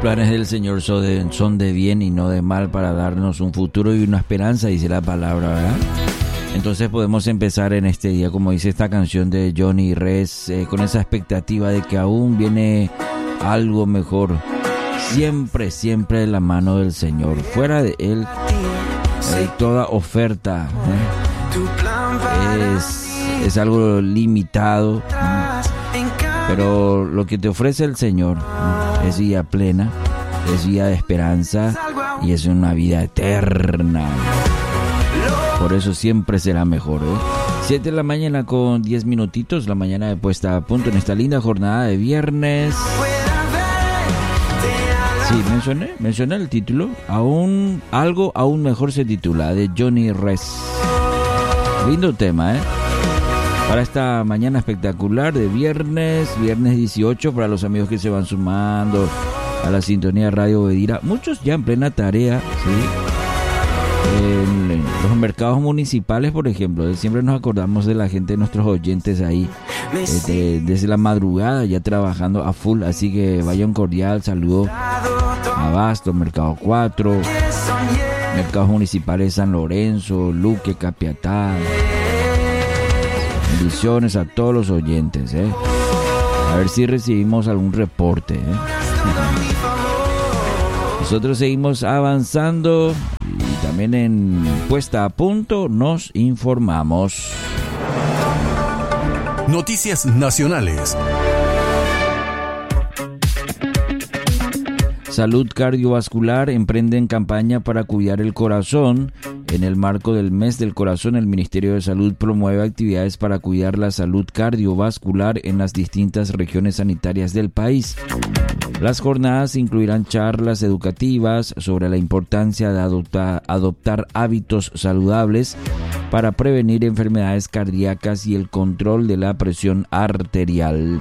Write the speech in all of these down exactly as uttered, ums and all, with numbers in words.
planes del Señor son de, son de bien y no de mal, para darnos un futuro y una esperanza, dice la palabra, ¿verdad? Entonces podemos empezar en este día, como dice esta canción de Johnny Ress, eh, con esa expectativa de que aún viene algo mejor. Siempre, siempre de la mano del Señor. Fuera de Él, eh, toda oferta ¿eh? es, es algo limitado. ¿eh? Pero lo que te ofrece el Señor ¿eh? es vida plena, es vida de esperanza y es una vida eterna. Por eso siempre será mejor, ¿eh? siete de la mañana con diez minutitos, la mañana de puesta a punto en esta linda jornada de viernes. Sí, mencioné, mencioné el título. Aún, algo aún mejor se titula, de Johnny Ress. Lindo tema, ¿eh? Para esta mañana espectacular de viernes, viernes dieciocho, para los amigos que se van sumando a la sintonía de Radio Bedira. Muchos ya en plena tarea, ¿sí? En los mercados municipales, por ejemplo, siempre nos acordamos de la gente, de nuestros oyentes ahí, desde, desde la madrugada ya trabajando a full, así que vaya un cordial saludo a Abasto, Mercado cuatro, mercados municipales San Lorenzo, Luque, Capiatá. Bendiciones a todos los oyentes, ¿eh? A ver si recibimos algún reporte, ¿eh? Nosotros seguimos avanzando y también en Puesta a Punto nos informamos. Noticias nacionales. Salud Cardiovascular emprende en campaña para cuidar el corazón. En el marco del Mes del Corazón, el Ministerio de Salud promueve actividades para cuidar la salud cardiovascular en las distintas regiones sanitarias del país. Las jornadas incluirán charlas educativas sobre la importancia de adoptar, adoptar hábitos saludables para prevenir enfermedades cardíacas y el control de la presión arterial.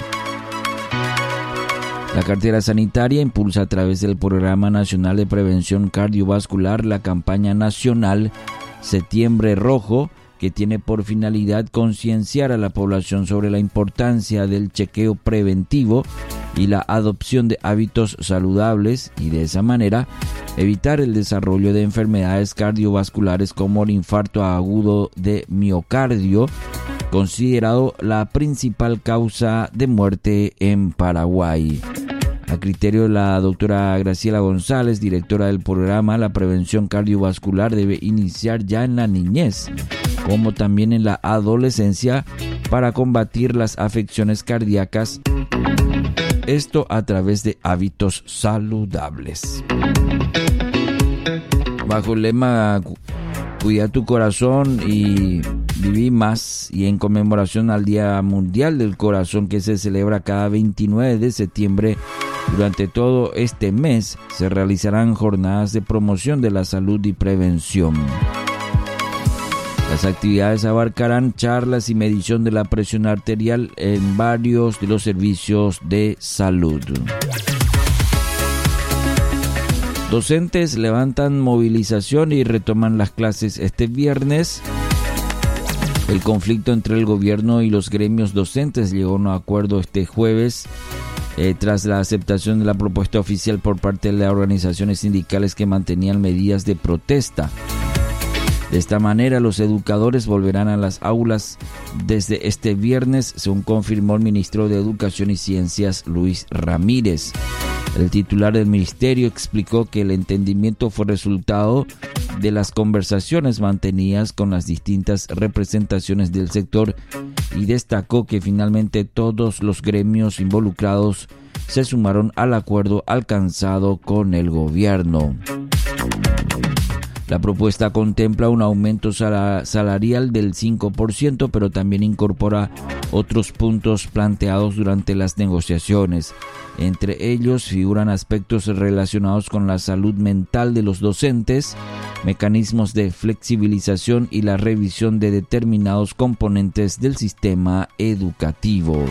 La cartera sanitaria impulsa a través del Programa Nacional de Prevención Cardiovascular la campaña nacional Septiembre Rojo, que tiene por finalidad concienciar a la población sobre la importancia del chequeo preventivo y la adopción de hábitos saludables y de esa manera evitar el desarrollo de enfermedades cardiovasculares como el infarto agudo de miocardio, considerado la principal causa de muerte en Paraguay. A criterio de la doctora Graciela González, directora del programa, la prevención cardiovascular debe iniciar ya en la niñez, como también en la adolescencia, para combatir las afecciones cardíacas, esto a través de hábitos saludables. Bajo el lema Cuida tu corazón y viví más, y en conmemoración al Día Mundial del Corazón, que se celebra cada veintinueve de septiembre, durante todo este mes se realizarán jornadas de promoción de la salud y prevención. Las actividades abarcarán charlas y medición de la presión arterial en varios de los servicios de salud. Docentes levantan movilización y retoman las clases este viernes. El conflicto entre el gobierno y los gremios docentes llegó a un acuerdo este jueves eh, tras la aceptación de la propuesta oficial por parte de las organizaciones sindicales que mantenían medidas de protesta. De esta manera, los educadores volverán a las aulas desde este viernes, según confirmó el ministro de Educación y Ciencias, Luis Ramírez. El titular del ministerio explicó que el entendimiento fue resultado de las conversaciones mantenidas con las distintas representaciones del sector y destacó que finalmente todos los gremios involucrados se sumaron al acuerdo alcanzado con el gobierno. La propuesta contempla un aumento salarial del cinco por ciento, pero también incorpora otros puntos planteados durante las negociaciones. Entre ellos figuran aspectos relacionados con la salud mental de los docentes, mecanismos de flexibilización y la revisión de determinados componentes del sistema educativo.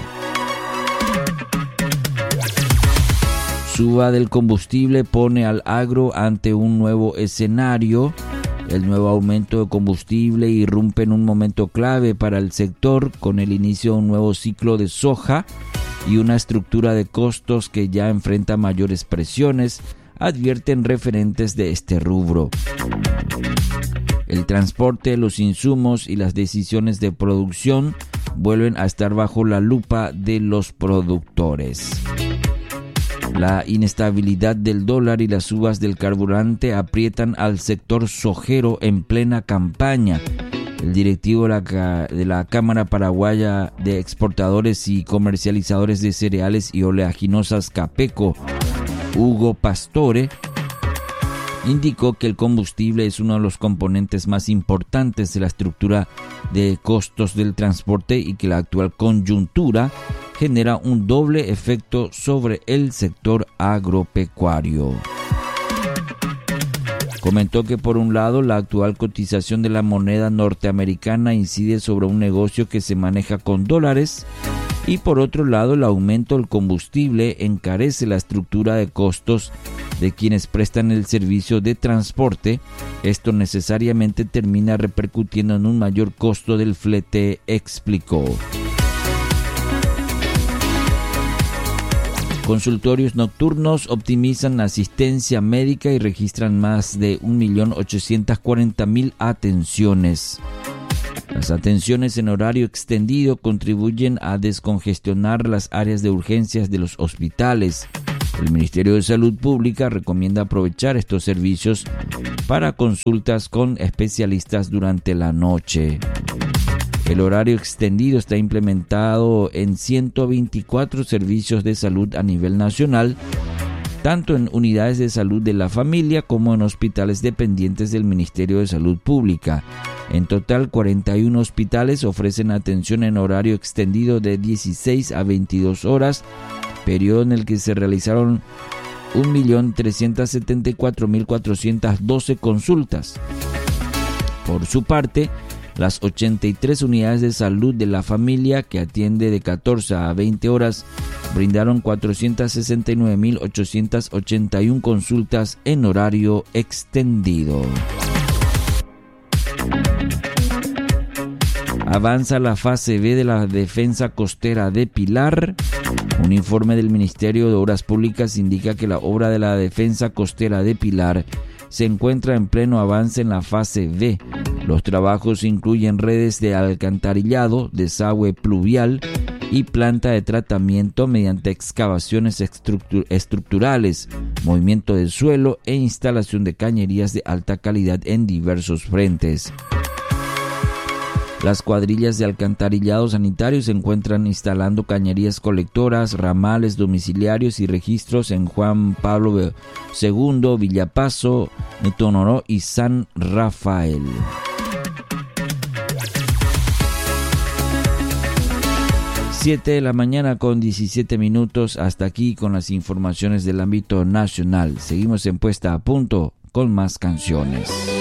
Suba del combustible pone al agro ante un nuevo escenario. El nuevo aumento de combustible irrumpe en un momento clave para el sector con el inicio de un nuevo ciclo de soja y una estructura de costos que ya enfrenta mayores presiones, advierten referentes de este rubro. El transporte, los insumos y las decisiones de producción vuelven a estar bajo la lupa de los productores. La inestabilidad del dólar y las subas del carburante aprietan al sector sojero en plena campaña. El directivo de la, de la Cámara Paraguaya de Exportadores y Comercializadores de Cereales y Oleaginosas Capeco, Hugo Pastore, indicó que el combustible es uno de los componentes más importantes de la estructura de costos del transporte y que la actual coyuntura genera un doble efecto sobre el sector agropecuario. Comentó que por un lado la actual cotización de la moneda norteamericana incide sobre un negocio que se maneja con dólares y por otro lado el aumento del combustible encarece la estructura de costos de quienes prestan el servicio de transporte. Esto necesariamente termina repercutiendo en un mayor costo del flete, explicó. Consultorios nocturnos optimizan la asistencia médica y registran más de un millón ochocientas cuarenta mil atenciones. Las atenciones en horario extendido contribuyen a descongestionar las áreas de urgencias de los hospitales. El Ministerio de Salud Pública recomienda aprovechar estos servicios para consultas con especialistas durante la noche. El horario extendido está implementado en ciento veinticuatro servicios de salud a nivel nacional, tanto en unidades de salud de la familia como en hospitales dependientes del Ministerio de Salud Pública. En total, cuarenta y uno hospitales ofrecen atención en horario extendido de dieciséis a veintidós horas, periodo en el que se realizaron un millón trescientos setenta y cuatro mil cuatrocientas doce consultas. Por su parte, las ochenta y tres unidades de salud de la familia, que atiende de catorce a veinte horas, brindaron cuatrocientos sesenta y nueve mil ochocientos ochenta y uno consultas en horario extendido. Avanza la fase B de la defensa costera de Pilar. Un informe del Ministerio de Obras Públicas indica que la obra de la defensa costera de Pilar se encuentra en pleno avance en la fase B. Los trabajos incluyen redes de alcantarillado, desagüe pluvial y planta de tratamiento mediante excavaciones estructur- estructurales, movimiento del suelo e instalación de cañerías de alta calidad en diversos frentes. Las cuadrillas de alcantarillado sanitario se encuentran instalando cañerías colectoras, ramales domiciliarios y registros en Juan Pablo segundo, Villapaso, Tonoró y San Rafael. siete de la mañana con diecisiete minutos. Hasta aquí con las informaciones del ámbito nacional. Seguimos en Puesta a Punto con más canciones.